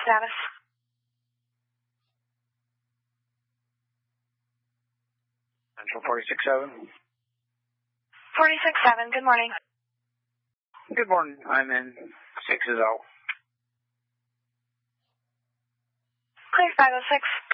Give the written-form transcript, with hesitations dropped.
status. Central 46-7. 46-7, good morning. Good morning. I'm in 6-0. Clear 506.